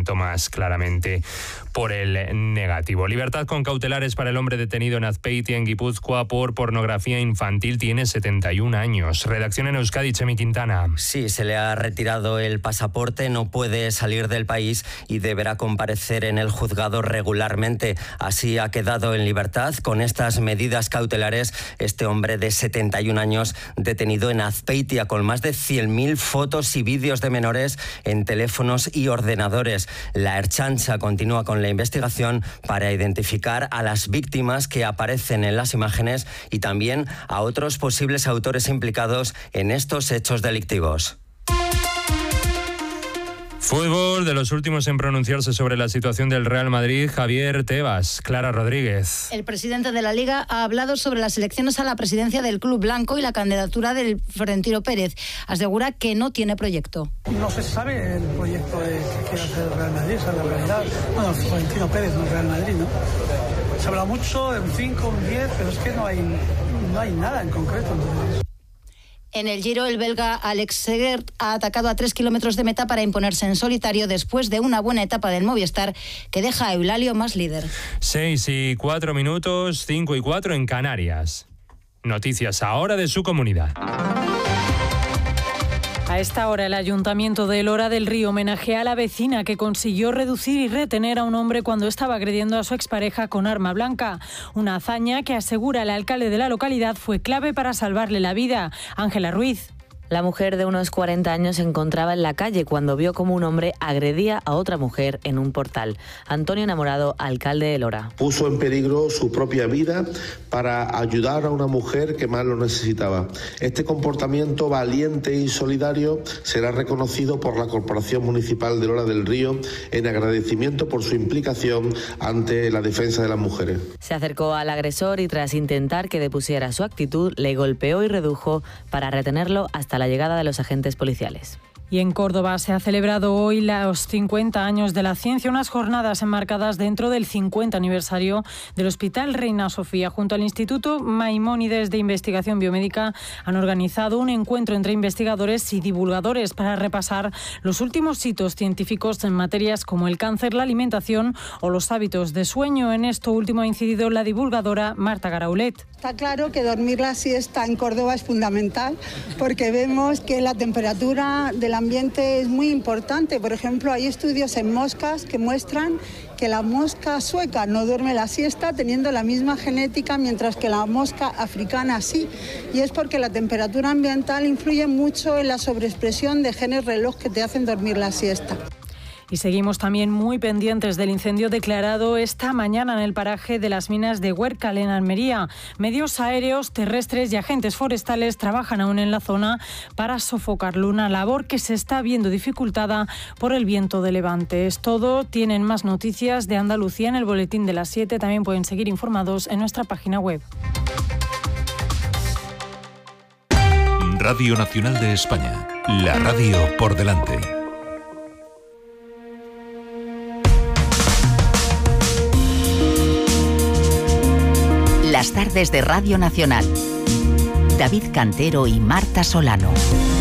40% más claramente por el negativo. Libertad con cautelares para el hombre detenido en Azpeitia, en Guipúzcoa, por pornografía infantil. Tiene 71 años. Redacción en Euskadi, Chemi Quintana. Sí, se le ha retirado el pasaporte, no puede salir del país y deberá comparecer en el juzgado regularmente. Así ha quedado en libertad. Con estas medidas cautelares, este hombre de 71 años detenido en Azpeitia, con más de 100.000 fotos y vídeos de menores en teléfonos y ordenadores. La Ertzaintza continúa con la investigación para identificar a las víctimas que aparecen en las imágenes y también a otros posibles autores implicados en estos hechos delictivos. Fútbol, de los últimos en pronunciarse sobre la situación del Real Madrid, Javier Tebas. Clara Rodríguez. El presidente de la Liga ha hablado sobre las elecciones a la presidencia del club blanco y la candidatura del Florentino Pérez. Asegura que no tiene proyecto. No se sabe el proyecto que quiere hacer el Real Madrid, esa es la realidad. Bueno, Florentino Pérez, no el Real Madrid, ¿no? Se habla mucho de un 5, un 10, pero es que no hay nada en concreto. Entonces. En el Giro, el belga Alex Segert ha atacado a 3 kilómetros de meta para imponerse en solitario después de una buena etapa del Movistar que deja a Eulalio más líder. 6:04, 5:04 en Canarias. Noticias ahora de su comunidad. A esta hora, el Ayuntamiento de Lora del Río homenajea a la vecina que consiguió reducir y retener a un hombre cuando estaba agrediendo a su expareja con arma blanca. Una hazaña que, asegura el alcalde de la localidad, fue clave para salvarle la vida. Ángela Ruiz. La mujer de unos 40 años se encontraba en la calle cuando vio cómo un hombre agredía a otra mujer en un portal. Antonio Enamorado, alcalde de Lora. Puso en peligro su propia vida para ayudar a una mujer que más lo necesitaba. Este comportamiento valiente y solidario será reconocido por la Corporación Municipal de Lora del Río en agradecimiento por su implicación ante la defensa de las mujeres. Se acercó al agresor y, tras intentar que depusiera su actitud, le golpeó y redujo para retenerlo hasta la llegada de los agentes policiales. Y en Córdoba se ha celebrado hoy los 50 años de la ciencia, unas jornadas enmarcadas dentro del 50 aniversario del Hospital Reina Sofía. Junto al Instituto Maimónides de Investigación Biomédica han organizado un encuentro entre investigadores y divulgadores para repasar los últimos hitos científicos en materias como el cáncer, la alimentación o los hábitos de sueño. En esto último ha incidido la divulgadora Marta Garaulet. Está claro que dormir la siesta en Córdoba es fundamental porque vemos que la temperatura del ambiente es muy importante. Por ejemplo, hay estudios en moscas que muestran que la mosca sueca no duerme la siesta teniendo la misma genética, mientras que la mosca africana sí. Y es porque la temperatura ambiental influye mucho en la sobreexpresión de genes reloj que te hacen dormir la siesta. Y seguimos también muy pendientes del incendio declarado esta mañana en el paraje de las minas de Huércal, en Almería. Medios aéreos, terrestres y agentes forestales trabajan aún en la zona para sofocarlo, una labor que se está viendo dificultada por el viento de levante. Es todo. Tienen más noticias de Andalucía en el boletín de las 7. También pueden seguir informados en nuestra página web. Radio Nacional de España. La radio por delante. Las tardes de Radio Nacional. David Cantero y Marta Solano.